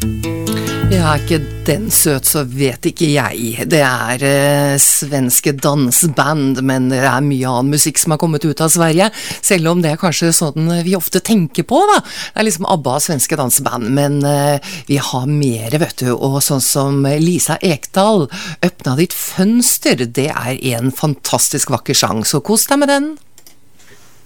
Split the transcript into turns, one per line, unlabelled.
Ja, ikke den søt, så vet ikke jeg. Det svenske dansband, men det mye annen musikk som har kommet ut av Sverige, selv om det kanskje sånn vi ofte tenker på, da. Det liksom ABBA, svenske dansband, men vi har mer, vet du, og sånn som Lisa Ekdahl, Öppna ditt fönster, det en fantastisk vakker sang, så kos deg med den.